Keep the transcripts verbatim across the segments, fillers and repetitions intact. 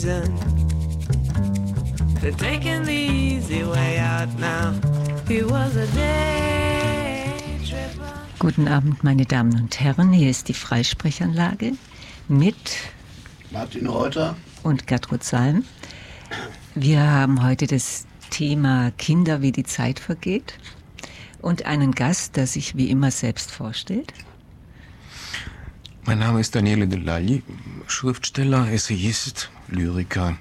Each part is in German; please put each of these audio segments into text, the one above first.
They're taking the easy way out now. He was a day tripper. Guten Abend, meine Damen und Herren. Hier ist die Freisprechanlage mit Martin Reuter und Gertrud Salm. Wir haben heute das Thema Kinder, wie die Zeit vergeht und einen Gast, der sich wie immer selbst vorstellt. Mein Name ist Daniele Delagli, Schriftsteller, Essayist, Lyriker.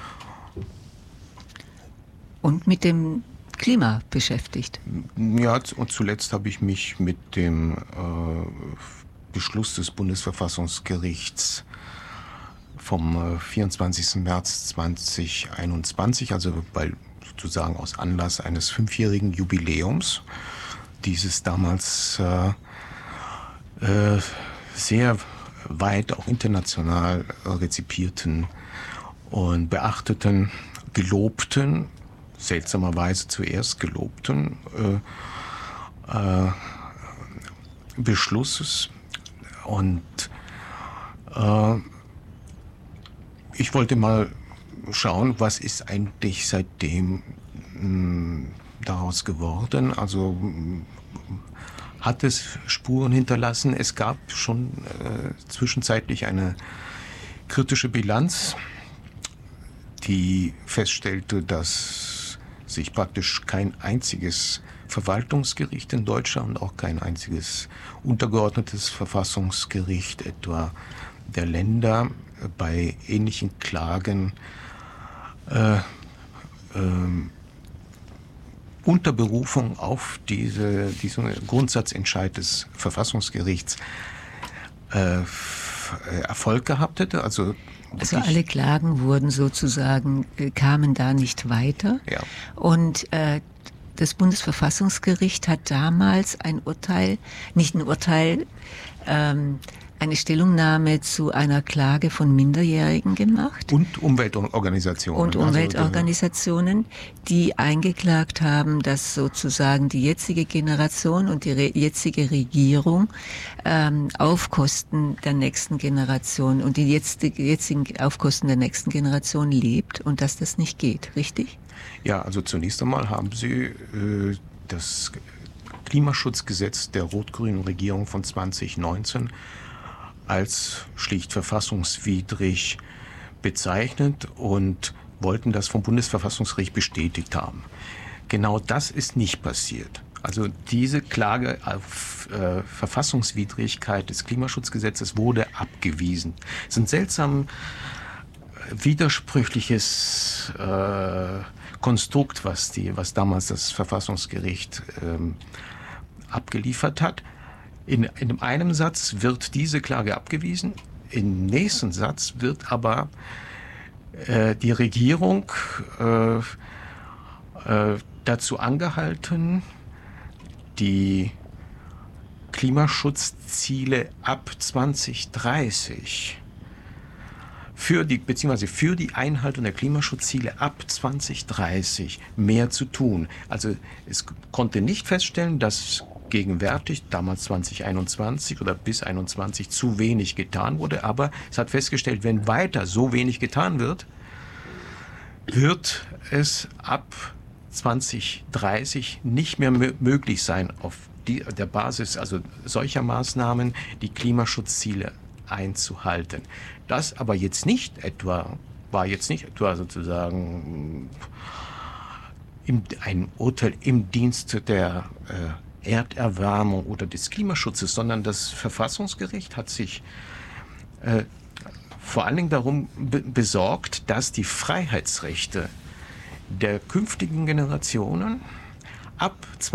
Und mit dem Klima beschäftigt. Ja, und zuletzt habe ich mich mit dem äh, Beschluss des Bundesverfassungsgerichts vom äh, vierundzwanzigsten März zweitausendeinundzwanzig, also weil sozusagen aus Anlass eines fünfjährigen Jubiläums dieses damals äh, äh, sehr weit auch international rezipierten und beachteten, gelobten, seltsamerweise zuerst gelobten äh, äh, Beschlusses. Und äh, ich wollte mal schauen, was ist eigentlich seitdem mh, daraus geworden. Also mh, hat es Spuren hinterlassen. Es gab schon äh, zwischenzeitlich eine kritische Bilanz, die feststellte, dass sich praktisch kein einziges Verwaltungsgericht in Deutschland, auch kein einziges untergeordnetes Verfassungsgericht, etwa der Länder, bei ähnlichen Klagen äh, äh, unter Berufung auf diese, diesen Grundsatzentscheid des Verfassungsgerichts äh, Erfolg gehabt hätte. Also, also alle Klagen wurden sozusagen, kamen da nicht weiter. Ja. Und äh, das Bundesverfassungsgericht hat damals ein Urteil, nicht ein Urteil, ähm, eine Stellungnahme zu einer Klage von Minderjährigen gemacht. Und Umweltorganisationen. Und Umweltorganisationen, die eingeklagt haben, dass sozusagen die jetzige Generation und die re- jetzige Regierung ähm, auf Kosten der nächsten Generation und die jetzige, jetzigen auf Kosten der nächsten Generation lebt und dass das nicht geht, richtig? Ja, also zunächst einmal haben Sie äh, das Klimaschutzgesetz der rot-grünen Regierung von zweitausendneunzehn als schlicht verfassungswidrig bezeichnet und wollten das vom Bundesverfassungsgericht bestätigt haben. Genau das ist nicht passiert. Also diese Klage auf äh, Verfassungswidrigkeit des Klimaschutzgesetzes wurde abgewiesen. Es ist ein seltsam widersprüchliches äh, Konstrukt, was, die, was damals das Verfassungsgericht ähm, abgeliefert hat. In, in einem Satz wird diese Klage abgewiesen, im nächsten Satz wird aber äh, die Regierung äh, äh, dazu angehalten, die Klimaschutzziele ab zweitausenddreißig für die, beziehungsweise für die Einhaltung der Klimaschutzziele ab zweitausenddreißig mehr zu tun. Also es konnte nicht feststellen, dass gegenwärtig, damals zweitausendeinundzwanzig oder bis einundzwanzig zu wenig getan wurde, aber es hat festgestellt, wenn weiter so wenig getan wird, wird es ab zweitausenddreißig nicht mehr m- möglich sein, auf die, der Basis also solcher Maßnahmen die Klimaschutzziele einzuhalten. Das aber jetzt nicht etwa, war jetzt nicht etwa sozusagen im, ein Urteil im Dienste der äh, Erderwärmung oder des Klimaschutzes, sondern das Verfassungsgericht hat sich äh, vor allen Dingen darum be- besorgt, dass die Freiheitsrechte der künftigen Generationen ab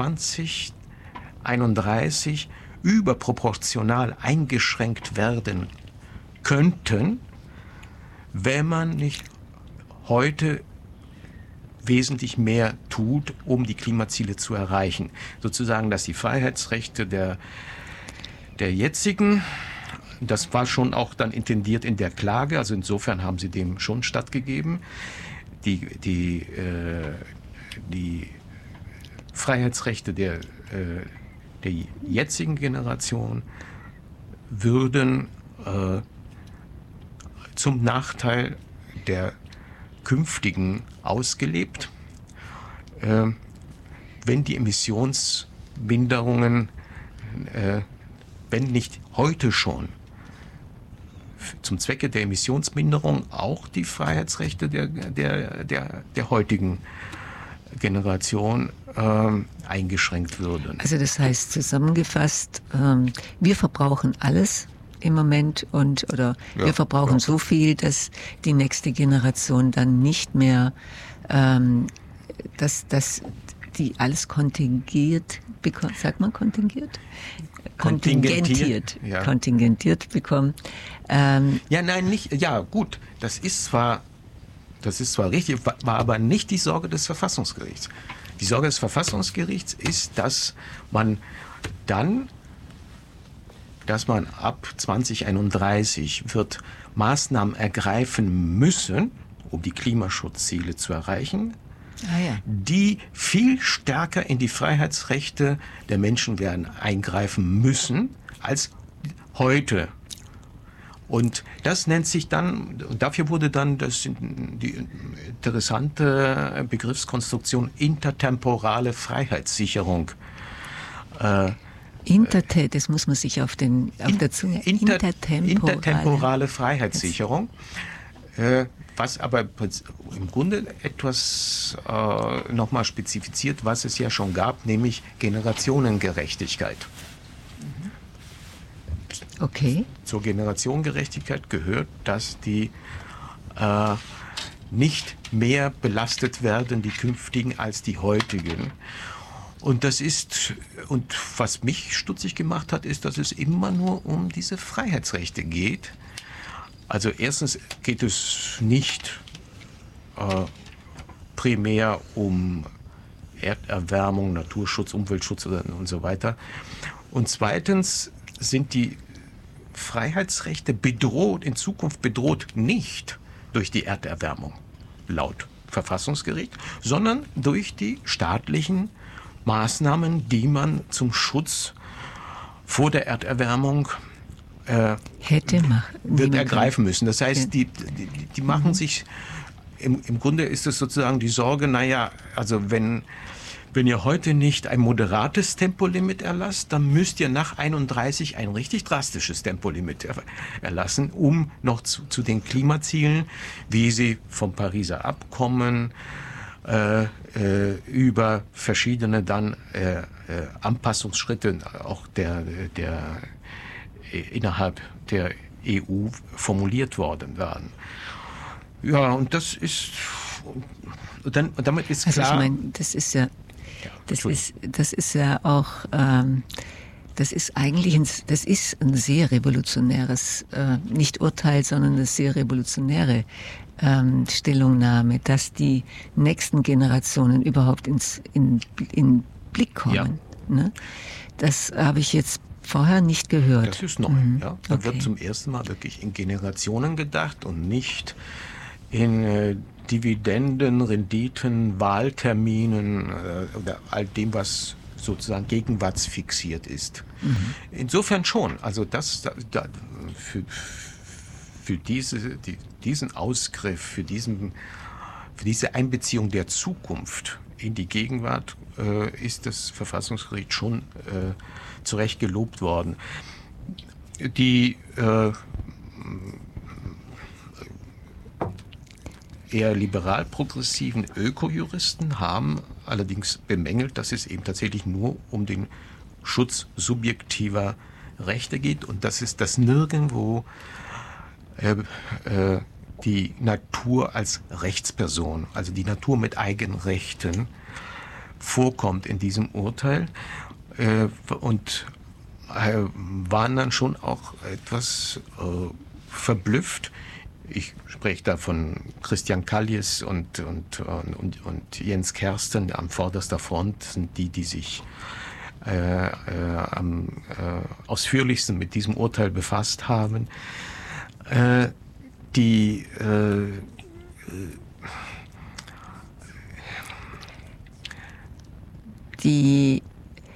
zweitausendeinunddreißig überproportional eingeschränkt werden könnten, wenn man nicht heute wesentlich mehr tut, um die Klimaziele zu erreichen. Sozusagen, dass die Freiheitsrechte der, der jetzigen, das war schon auch dann intendiert in der Klage, also insofern haben sie dem schon stattgegeben, die, die, äh, die Freiheitsrechte der, äh, der jetzigen Generation würden äh, zum Nachteil der künftigen ausgelebt, äh, wenn die Emissionsminderungen, äh, wenn nicht heute schon, zum Zwecke der Emissionsminderung auch die Freiheitsrechte der, der, der, der heutigen Generation ähm, eingeschränkt würden. Also das heißt zusammengefasst, ähm, wir verbrauchen alles im Moment und oder Ja, wir verbrauchen ja. so viel, dass die nächste Generation dann nicht mehr, ähm, dass, dass die alles kontingiert bekommt, sagt man kontingiert? Kontingentiert, Kontingentiert, ja. kontingentiert bekommen. Ähm, Ja, nein, nicht, ja gut, das ist zwar, das ist zwar richtig, war, war aber nicht die Sorge des Verfassungsgerichts. Die Sorge des Verfassungsgerichts ist, dass man dann, dass man ab zwanzig einunddreißig wird Maßnahmen ergreifen müssen, um die Klimaschutzziele zu erreichen, ah ja. die viel stärker in die Freiheitsrechte der Menschen werden eingreifen müssen als heute. Und das nennt sich dann, und dafür wurde dann das, die interessante Begriffskonstruktion intertemporale Freiheitssicherung. Äh, Interte, das muss man sich auf, den, auf der Zunge, Inter, intertemporale, intertemporale Freiheitssicherung. Äh, was aber im Grunde etwas äh, nochmal spezifiziert, was es ja schon gab, nämlich Generationengerechtigkeit. Okay. Zur Generationengerechtigkeit gehört, dass die äh, nicht mehr belastet werden, die künftigen, als die heutigen. Und das ist, und was mich stutzig gemacht hat, ist, dass es immer nur um diese Freiheitsrechte geht. Also erstens geht es nicht äh, primär um Erderwärmung, Naturschutz, Umweltschutz und so weiter. Und zweitens sind die Freiheitsrechte bedroht, in Zukunft bedroht nicht durch die Erderwärmung, laut Verfassungsgericht, sondern durch die staatlichen Maßnahmen, die man zum Schutz vor der Erderwärmung äh, hätte machen, wird ergreifen müssen. Das heißt, Ja. die, die, die machen mhm. sich, im, im Grunde ist es sozusagen die Sorge, naja, also wenn, wenn ihr heute nicht ein moderates Tempolimit erlasst, dann müsst ihr nach einunddreißig ein richtig drastisches Tempolimit er, erlassen, um noch zu, zu den Klimazielen, wie sie vom Pariser Abkommen äh, äh, über verschiedene dann äh, äh, Anpassungsschritte auch der, der äh, innerhalb der E U formuliert worden waren. Ja, und das ist, und dann, und damit ist also klar. Ich meine, das ist ja, Ja, das ist, das ist ja auch, ähm, das ist eigentlich ein, das ist ein sehr revolutionäres, äh, nicht Urteil, sondern eine sehr revolutionäre ähm, Stellungnahme, dass die nächsten Generationen überhaupt ins, in, in Blick kommen. Ja. Ne? Das habe ich jetzt vorher nicht gehört. Das ist neu. Mhm. Ja. Da Okay. wird zum ersten Mal wirklich in Generationen gedacht und nicht in äh, Dividenden, Renditen, Wahlterminen äh, oder all dem, was sozusagen gegenwartsfixiert ist. Mhm. Insofern schon. Also das da, da, für, für diese, die, diesen Ausgriff, für, diesen, für diese Einbeziehung der Zukunft in die Gegenwart äh, ist das Verfassungsgericht schon äh, zu Recht gelobt worden. Die äh, eher liberal-progressiven Ökojuristen haben allerdings bemängelt, dass es eben tatsächlich nur um den Schutz subjektiver Rechte geht und dass es das nirgendwo äh, äh, die Natur als Rechtsperson, also die Natur mit eigenen Rechten, vorkommt in diesem Urteil äh, und äh, waren dann schon auch etwas äh, verblüfft. Ich spreche da von Christian Kallies und, und, und, und Jens Kersten an vorderster Front, sind die, die sich äh, äh, am äh, ausführlichsten mit diesem Urteil befasst haben. Äh, die äh, die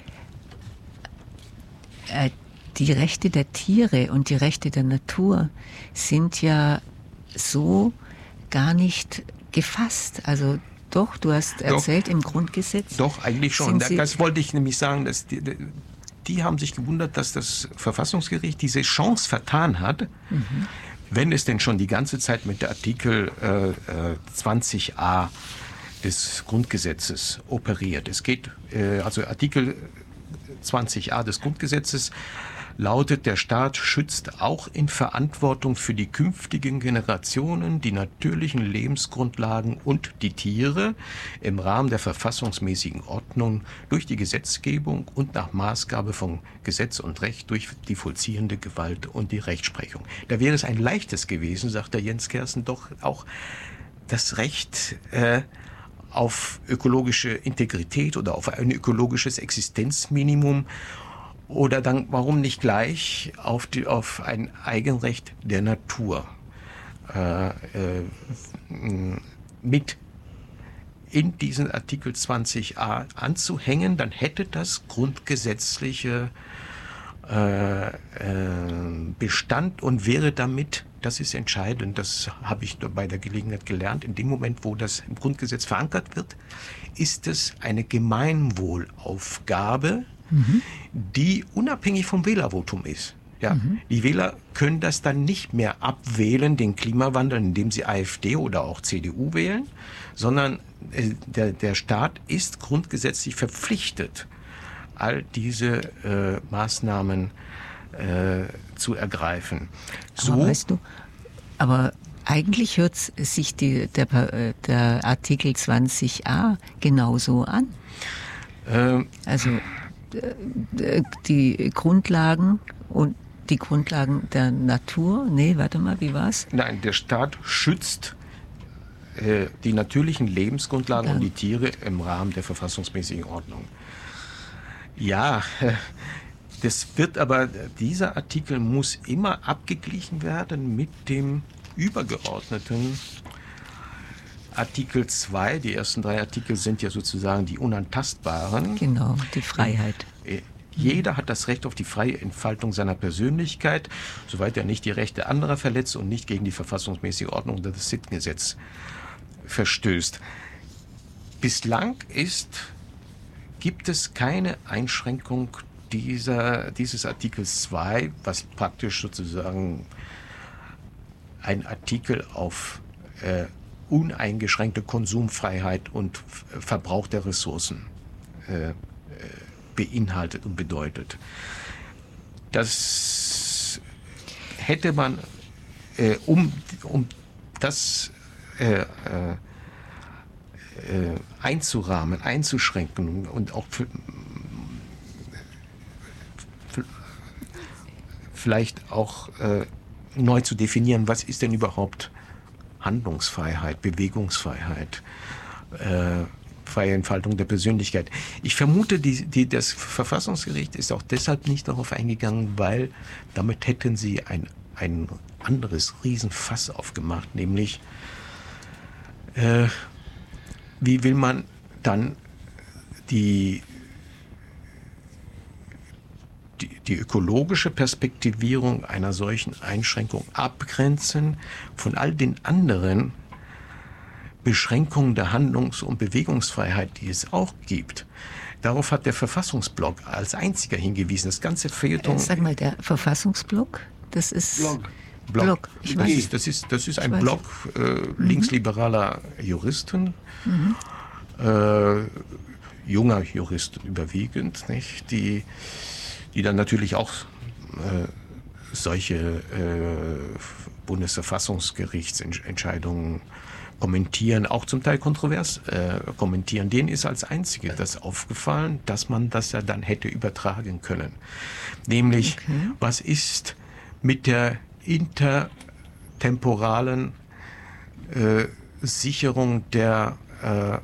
äh, die Rechte der Tiere und die Rechte der Natur sind ja so gar nicht gefasst. Also doch, du hast erzählt, doch, im Grundgesetz. Doch, eigentlich schon. Sie das wollte ich nämlich sagen, dass die, die haben sich gewundert, dass das Verfassungsgericht diese Chance vertan hat, mhm. wenn es denn schon die ganze Zeit mit der Artikel äh, zwanzig a des Grundgesetzes operiert. Es geht, äh, also Artikel zwanzig a des Grundgesetzes lautet, der Staat schützt auch in Verantwortung für die künftigen Generationen die natürlichen Lebensgrundlagen und die Tiere im Rahmen der verfassungsmäßigen Ordnung durch die Gesetzgebung und nach Maßgabe von Gesetz und Recht durch die vollziehende Gewalt und die Rechtsprechung. Da wäre es ein leichtes gewesen, sagt der Jens Kersten, doch auch das Recht äh, auf ökologische Integrität oder auf ein ökologisches Existenzminimum. Oder dann, warum nicht gleich auf, die, auf ein Eigenrecht der Natur äh, äh, mit in diesen Artikel zwanzig a anzuhängen, dann hätte das grundgesetzliche äh, äh, Bestand und wäre damit, das ist entscheidend, das habe ich bei der Gelegenheit gelernt, in dem Moment, wo das im Grundgesetz verankert wird, ist es eine Gemeinwohlaufgabe, Mhm. die unabhängig vom Wählervotum ist. Ja, mhm. Die Wähler können das dann nicht mehr abwählen, den Klimawandel, indem sie AfD oder auch C D U wählen, sondern äh, der, der Staat ist grundgesetzlich verpflichtet, all diese äh, Maßnahmen äh, zu ergreifen. So, aber weißt du, aber eigentlich hört sich die, der, der Artikel zwanzig a genauso an. Äh, also die Grundlagen und die Grundlagen der Natur, nee, warte mal, wie war's? Nein, der Staat schützt äh, die natürlichen Lebensgrundlagen ja. und die Tiere im Rahmen der verfassungsmäßigen Ordnung. Ja, äh, das wird aber, dieser Artikel muss immer abgeglichen werden mit dem übergeordneten Artikel zwei, die ersten drei Artikel sind ja sozusagen die Unantastbaren. Genau, die Freiheit. Jeder hat das Recht auf die freie Entfaltung seiner Persönlichkeit, soweit er nicht die Rechte anderer verletzt und nicht gegen die verfassungsmäßige Ordnung oder das Sittengesetz verstößt. Bislang ist, gibt es keine Einschränkung dieser, dieses Artikels zwei, was praktisch sozusagen ein Artikel auf äh, uneingeschränkte Konsumfreiheit und Verbrauch der Ressourcen äh, beinhaltet und bedeutet. Das hätte man, äh, um, um das äh, äh, einzurahmen, einzuschränken und auch für, für, vielleicht auch äh, neu zu definieren, was ist denn überhaupt Handlungsfreiheit, Bewegungsfreiheit, äh, freie Entfaltung der Persönlichkeit. Ich vermute, die, die, das Verfassungsgericht ist auch deshalb nicht darauf eingegangen, weil damit hätten sie ein, ein anderes Riesenfass aufgemacht, nämlich äh, wie will man dann die, die, die ökologische Perspektivierung einer solchen Einschränkung abgrenzen von all den anderen Beschränkungen der Handlungs- und Bewegungsfreiheit, die es auch gibt. Darauf hat der Verfassungsblock als einziger hingewiesen. Das ganze Feuilleton... Sag mal, der Verfassungsblock, das ist... Blog. Blog. Blog. Ich das, weiß. ist, das, ist, das ist ein Ich Blog äh, mhm. linksliberaler Juristen, mhm. äh, junger Juristen überwiegend, nicht? Die, die dann natürlich auch äh, solche äh, Bundesverfassungsgerichtsentscheidungen kommentieren, auch zum Teil kontrovers äh, kommentieren. Denen ist als einzige das aufgefallen, dass man das ja dann hätte übertragen können. Nämlich, okay. was ist mit der intertemporalen äh, Sicherung der äh,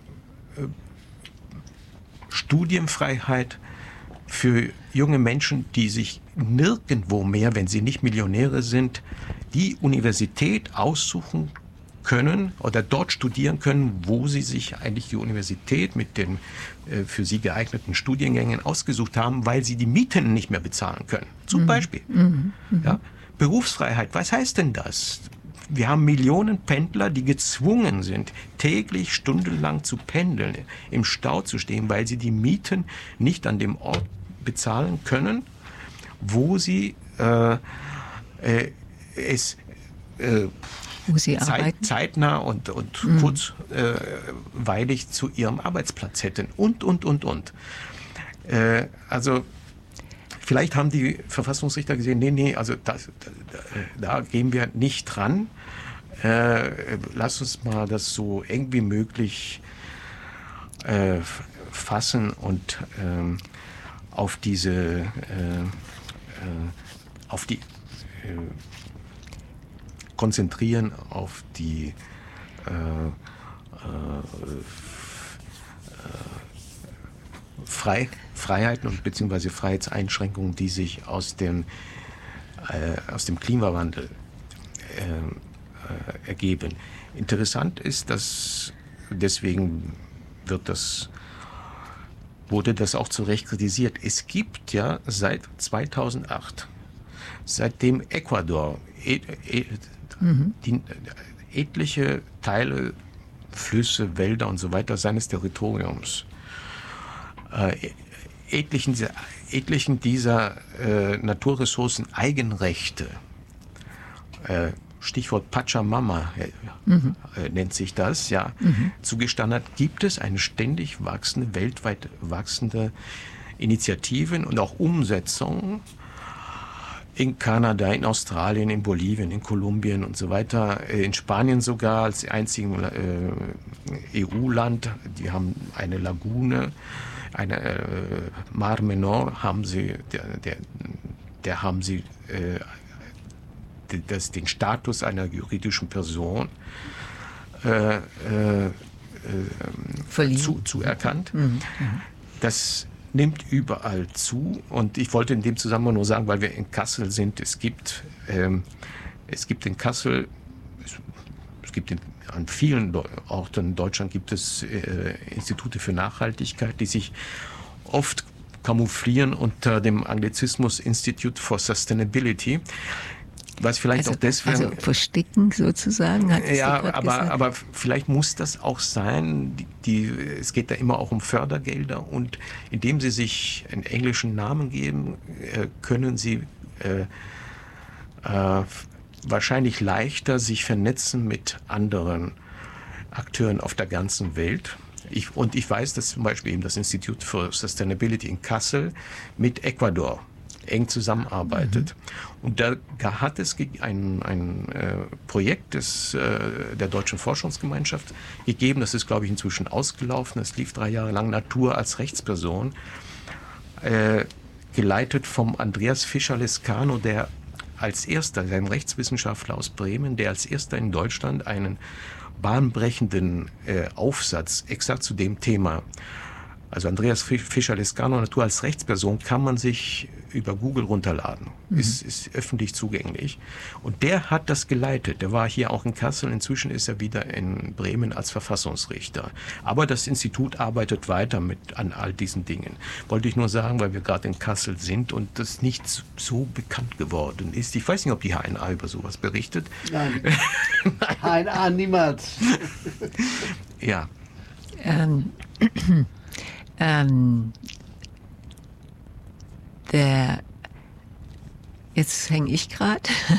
Studienfreiheit für junge Menschen, die sich nirgendwo mehr, wenn sie nicht Millionäre sind, die Universität aussuchen können oder dort studieren können, wo sie sich eigentlich die Universität mit den äh, für sie geeigneten Studiengängen ausgesucht haben, weil sie die Mieten nicht mehr bezahlen können. Zum mhm. Beispiel. Mhm. Mhm. Ja? Berufsfreiheit, was heißt denn das? wir haben Millionen Pendler, die gezwungen sind, täglich stundenlang zu pendeln, im Stau zu stehen, weil sie die Mieten nicht an dem Ort bezahlen können, wo sie äh, äh, es äh, wo sie Zeit, arbeiten. zeitnah und, und Mhm. kurzweilig zu ihrem Arbeitsplatz hätten und, und, und, und. Äh, also vielleicht haben die Verfassungsrichter gesehen, nee, nee, also das, da, da gehen wir nicht dran. Äh, lass uns mal das so eng wie möglich äh, fassen und ähm, auf diese, äh, äh, auf die, äh, konzentrieren auf die äh, äh, Frei, Freiheiten und beziehungsweise Freiheitseinschränkungen, die sich aus dem, äh, aus dem Klimawandel äh, äh, ergeben. Interessant ist, dass deswegen wird das, wurde das auch zu Recht kritisiert. Es gibt ja seit zweitausendacht, seitdem Ecuador et, et, mhm. die, etliche Teile, Flüsse, Wälder und so weiter seines Territoriums Äh, etlichen, etlichen dieser äh, Naturressourcen Eigenrechte, äh, Stichwort Pachamama äh, mhm. äh, nennt sich das, ja, mhm. zugestanden hat, gibt es eine ständig wachsende, weltweit wachsende Initiativen und auch Umsetzungen in Kanada, in Australien, in Bolivien, in Kolumbien und so weiter, in Spanien sogar als einzigen äh, E U-Land, die haben eine Lagune, eine äh, Mar Menor haben sie, der, der, der haben sie äh, das, den Status einer juridischen Person äh, äh, äh, zu, zuerkannt. Mhm. Das nimmt überall zu und ich wollte in dem Zusammenhang nur sagen, weil wir in Kassel sind, es gibt, ähm, es gibt in Kassel, es, es gibt in an vielen Orten in Deutschland gibt es äh, Institute für Nachhaltigkeit, die sich oft kamouflieren unter dem Anglizismus Institute for Sustainability. Was vielleicht also, auch deswegen. Also verstecken sozusagen. Hat ja, aber, gesagt. aber vielleicht muss das auch sein. Die, die, es geht da immer auch um Fördergelder und indem sie sich einen englischen Namen geben, äh, können sie äh, äh, wahrscheinlich leichter sich vernetzen mit anderen Akteuren auf der ganzen Welt. Ich, und ich weiß, dass zum Beispiel eben das Institute for Sustainability in Kassel mit Ecuador eng zusammenarbeitet. Mhm. Und da hat es ein, ein äh, Projekt des, äh, der Deutschen Forschungsgemeinschaft gegeben, das ist, glaube ich, inzwischen ausgelaufen, das lief drei Jahre lang, Natur als Rechtsperson, äh, geleitet vom Andreas Fischer-Lescano, der als erster, ein Rechtswissenschaftler aus Bremen, der als erster in Deutschland einen bahnbrechenden äh, Aufsatz exakt zu dem Thema, also Andreas Fischer-Lescano, Natur als Rechtsperson, kann man sich über Google runterladen, mhm. ist, ist öffentlich zugänglich. Und der hat das geleitet, der war hier auch in Kassel, inzwischen ist er wieder in Bremen als Verfassungsrichter. Aber das Institut arbeitet weiter mit an all diesen Dingen. Wollte ich nur sagen, weil wir gerade in Kassel sind und das nicht so bekannt geworden ist. Ich weiß nicht, ob die H N A über sowas berichtet. Nein, H N A niemals. Ja. Ähm, ähm, der, jetzt hänge ich gerade,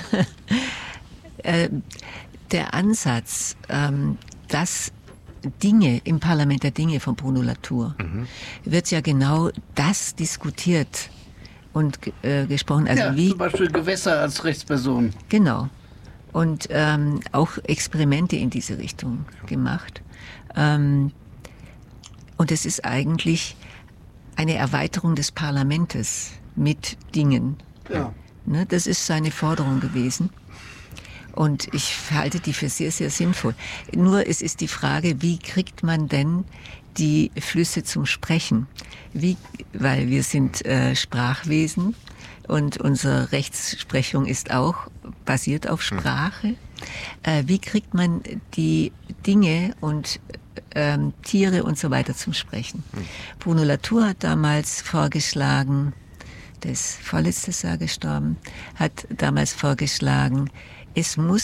äh, der Ansatz, ähm, dass Dinge im Parlament der Dinge von Bruno Latour, mhm. wird ja genau das diskutiert und äh, gesprochen. Also ja, wie, zum Beispiel Gewässer als Rechtsperson. Genau. Und ähm, auch Experimente in diese Richtung gemacht. Ähm, und es ist eigentlich eine Erweiterung des Parlamentes mit Dingen. Ja. Ne, das ist seine Forderung gewesen. Und ich halte die für sehr, sehr sinnvoll. Nur es ist die Frage, wie kriegt man denn die Flüsse zum Sprechen? Wie, weil wir sind äh, Sprachwesen und unsere Rechtsprechung ist auch basiert auf Sprache. Äh, wie kriegt man die Dinge und ähm, Tiere und so weiter zum Sprechen? Mhm. Bruno Latour hat damals vorgeschlagen, der ist vorletztes Jahr gestorben, hat damals vorgeschlagen, es muss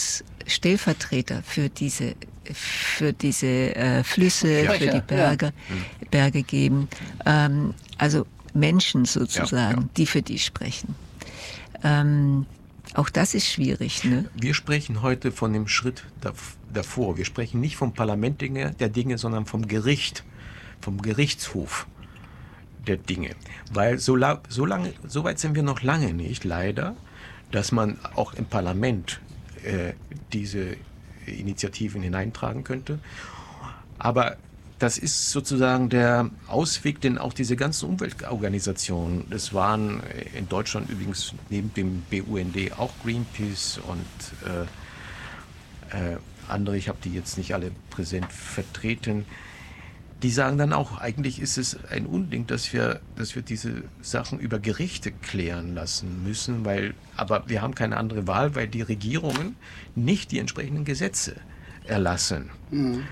Stellvertreter für diese, für diese äh, Flüsse, Ja. für die Ja. Berge, Berge geben. Ähm, also Menschen sozusagen, Ja, ja. die für die sprechen. Ähm, auch das ist schwierig, ne? Wir sprechen heute von dem Schritt dav- davor. Wir sprechen nicht vom Parlament Dinge, der Dinge, sondern vom Gericht, vom Gerichtshof der Dinge. Weil so, la- so, lange, so weit sind wir noch lange nicht, leider, dass man auch im Parlament äh, diese Initiativen hineintragen könnte. Aber das ist sozusagen der Ausweg, den auch diese ganzen Umweltorganisationen, das waren in Deutschland übrigens neben dem B U N D auch Greenpeace und äh, äh, andere, ich habe die jetzt nicht alle präsent vertreten, die sagen dann auch, eigentlich ist es ein Unding, dass wir, dass wir diese Sachen über Gerichte klären lassen müssen, weil, aber wir haben keine andere Wahl, weil die Regierungen nicht die entsprechenden Gesetze erlassen. Mhm.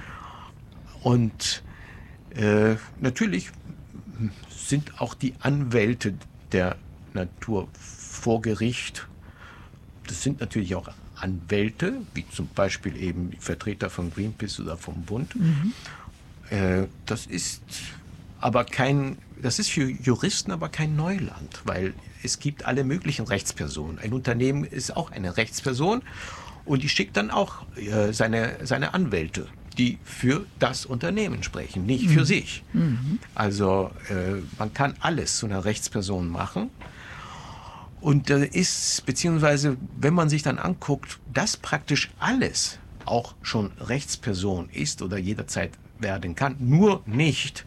Und äh, natürlich sind auch die Anwälte der Natur vor Gericht, das sind natürlich auch Anwälte, wie zum Beispiel eben Vertreter von Greenpeace oder vom Bund. Mhm. Äh, das ist aber kein, das ist für Juristen aber kein Neuland, weil es gibt alle möglichen Rechtspersonen. Ein Unternehmen ist auch eine Rechtsperson und die schickt dann auch äh, seine, seine Anwälte, die für das Unternehmen sprechen, nicht mhm. für sich. Mhm. Also äh, man kann alles zu einer Rechtsperson machen. Und da ist, beziehungsweise wenn man sich dann anguckt, dass praktisch alles auch schon Rechtsperson ist oder jederzeit werden kann, nur nicht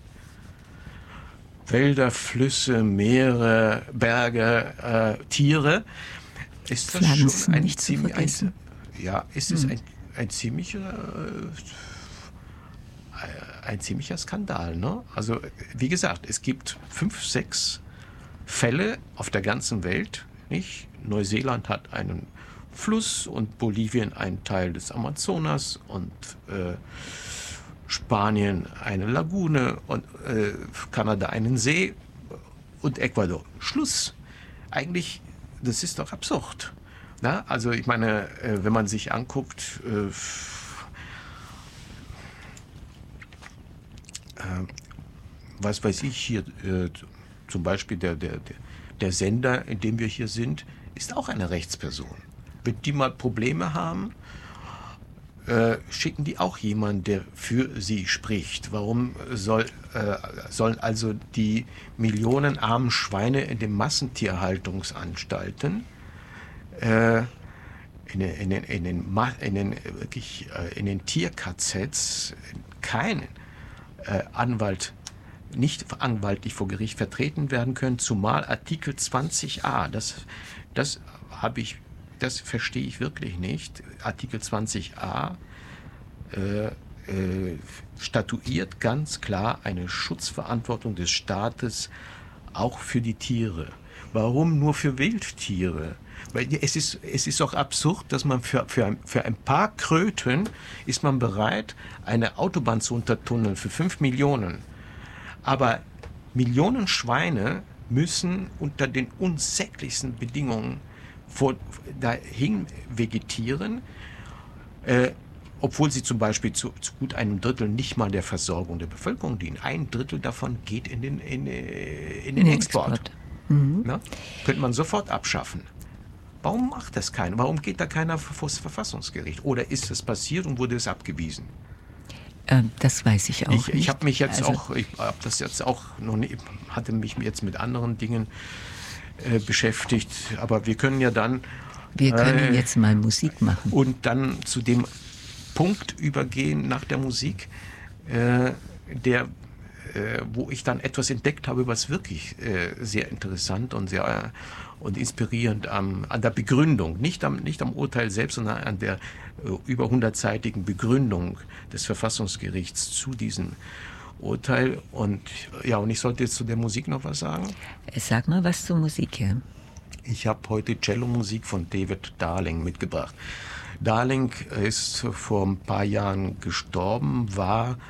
Wälder, Flüsse, Meere, Berge, äh, Tiere, ist das Pflanzen schon ein nicht ziemlich, zu vergessen. ein, ja, ist es hm. ein, ein ziemlicher äh, ein ziemlicher Skandal, ne? Also wie gesagt, es gibt fünf, sechs Fälle auf der ganzen Welt, nicht? Neuseeland hat einen Fluss und Bolivien einen Teil des Amazonas und äh, Spanien eine Lagune und äh, Kanada einen See und Ecuador. Schluss. Eigentlich, das ist doch absurd. Na? Also ich meine, äh, wenn man sich anguckt, äh, äh, was weiß ich hier, äh, zum Beispiel der, der, der, der Sender, in dem wir hier sind, ist auch eine Rechtsperson. Wenn die mal Probleme haben, Äh, schicken die auch jemanden, der für sie spricht. Warum soll, äh, sollen also die Millionen armen Schweine in den Massentierhaltungsanstalten äh, in den, in den, in den, in den, wirklich, äh, in den Tier-K Zs kein äh, Anwalt, nicht anwaltlich vor Gericht vertreten werden können, zumal Artikel zwanzig a, das, das habe ich Das verstehe ich wirklich nicht. Artikel zwanzig a äh, äh, statuiert ganz klar eine Schutzverantwortung des Staates auch für die Tiere. Warum nur für Wildtiere? Weil es ist, es ist doch absurd, dass man für, für, ein, für ein paar Kröten ist man bereit, eine Autobahn zu untertunneln für fünf Millionen. Aber Millionen Schweine müssen unter den unsäglichsten Bedingungen vor, dahin vegetieren, äh, obwohl sie zum Beispiel zu, zu gut einem Drittel nicht mal der Versorgung der Bevölkerung dienen. Ein Drittel davon geht in den, in, in den Export. Export. Mhm. Na? Könnte man sofort abschaffen. Warum macht das keiner? Warum geht da keiner vor das Verfassungsgericht? Oder ist das passiert und wurde es abgewiesen? Ähm, das weiß ich auch ich, nicht. Ich habe mich jetzt also, auch, ich habe das jetzt auch noch nicht, hatte mich jetzt mit anderen Dingen äh, beschäftigt, aber wir können ja dann wir können äh, jetzt mal Musik machen und dann zu dem Punkt übergehen nach der Musik, äh, der äh, wo ich dann etwas entdeckt habe, was wirklich äh, sehr interessant und sehr äh, und inspirierend am, an der Begründung, nicht am, nicht am Urteil selbst, sondern an der äh, über hundertseitigen Begründung des Verfassungsgerichts zu diesem Urteil. Und ja, und ich sollte jetzt zu der Musik noch was sagen. Sag mal was zur Musik, ja. Ich habe heute Cello-Musik von David Darling mitgebracht. Darling ist vor ein paar Jahren gestorben, war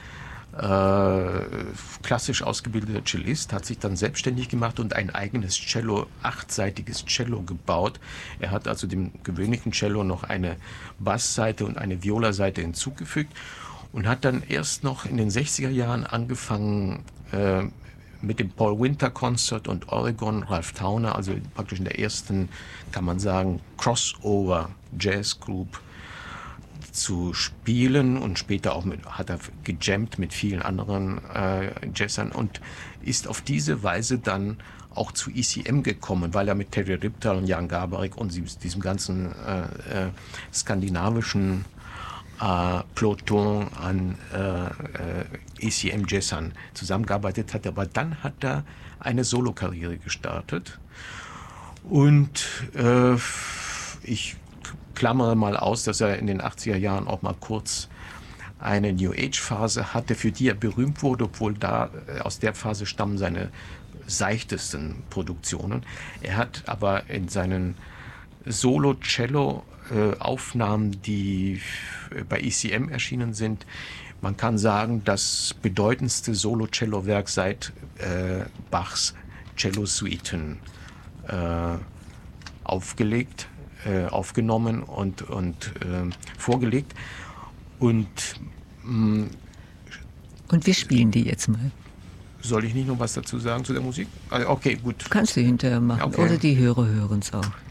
äh, klassisch ausgebildeter Cellist, hat sich dann selbstständig gemacht und ein eigenes Cello, achtseitiges Cello gebaut. Er hat also dem gewöhnlichen Cello noch eine Bassseite und eine Violaseite hinzugefügt und hat dann erst noch in den sechziger Jahren angefangen, äh, mit dem Paul Winter Concert und Oregon, Ralph Towner, also praktisch in der ersten, kann man sagen, Crossover Jazz Group zu spielen, und später auch mit, hat er gejammt mit vielen anderen äh, Jazzern und ist auf diese Weise dann auch zu E C M gekommen, weil er mit Terry Riptal und Jan Garbarek und diesem ganzen äh, äh, skandinavischen äh, Peloton an äh, äh, E C M-Jazzern zusammengearbeitet hat. Aber dann hat er eine Solokarriere gestartet und äh, ich klammere mal aus, dass er in den achtziger Jahren auch mal kurz eine New Age-Phase hatte, für die er berühmt wurde, obwohl da aus der Phase stammen seine seichtesten Produktionen. Er hat aber in seinen Solo-Cello-Aufnahmen, die bei E C M erschienen sind, man kann sagen, das bedeutendste Solo-Cello-Werk seit äh, Bachs Cello-Suiten äh, aufgelegt, äh, aufgenommen und, und äh, vorgelegt. Und, mh, und wir spielen die jetzt mal. Soll ich nicht noch was dazu sagen zu der Musik? Okay, gut. Kannst du hinterher machen, okay. Oder die Hörer hören es auch.